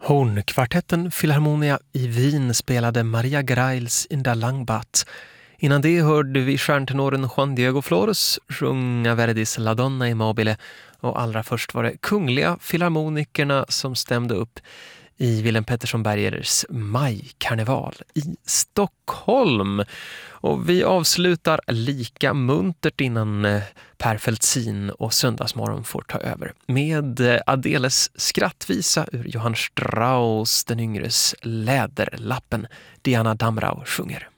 Hornkvartetten Philharmonia i Wien spelade Maria Grails In der Langbat. Innan det hörde vi stjärntenoren Juan Diego Flores sjunga Verdis La Donna Immobile, och allra först var det Kungliga Filharmonikerna som stämde upp i Willem Pettersson Bergers majkarneval i Stockholm. Och vi avslutar lika muntert innan Per Feltzin och Söndagsmorgon får ta över med Adeles skrattvisa ur Johann Strauss den yngres Läderlappen. Diana Damrau sjunger.